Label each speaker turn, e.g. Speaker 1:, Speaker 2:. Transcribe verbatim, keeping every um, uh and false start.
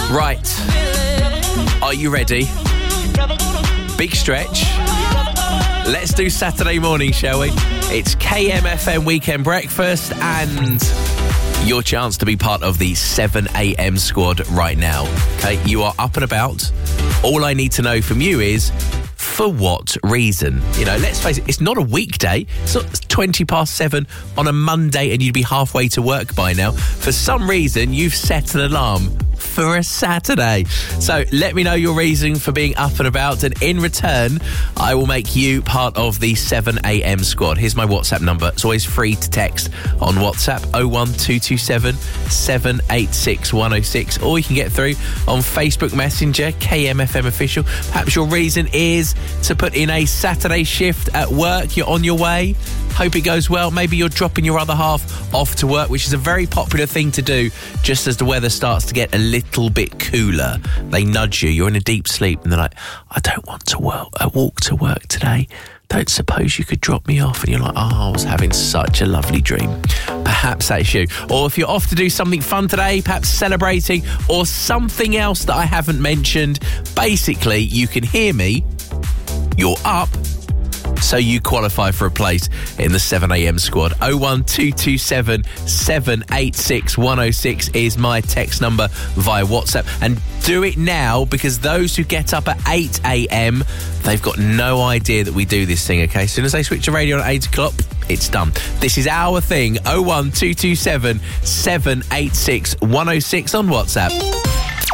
Speaker 1: Right. Are you ready? Big stretch. Let's do Saturday morning, shall we? It's K M F M Weekend Breakfast and your chance to be part of the seven a.m. squad right now. Okay, you are up and about. All I need to know from you is, for what reason? You know, let's face it, it's not a weekday. It's not twenty past seven on a Monday and you'd be halfway to work by now. For some reason, you've set an alarm for a Saturday. So let me know your reason for being up and about, and in return, I will make you part of the seven a.m. squad. Here's my WhatsApp number. It's always free to text on WhatsApp, oh one two two seven, seven eight six, one oh six, or you can get through on Facebook Messenger, K M F M Official. Perhaps your reason is to put in a Saturday shift at work. You're on your way. Hope it goes well. Maybe you're dropping your other half off to work, which is a very popular thing to do just as the weather starts to get a little bit cooler. They nudge you. You're in a deep sleep and they're like, I don't want to work, I walk to work today. Don't suppose you could drop me off? And you're like, oh, I was having such a lovely dream. Perhaps that's you. Or if you're off to do something fun today, perhaps celebrating, or something else that I haven't mentioned, basically, you can hear me, you're up, so you qualify for a place in the seven a.m. squad. oh one two two seven, seven eight six, one oh six is my text number via WhatsApp. And do it now, because those who get up at eight a.m, they've got no idea that we do this thing, okay? As soon as they switch the radio at eight o'clock, it's done. This is our thing. oh one two two seven, seven eight six, one oh six on WhatsApp.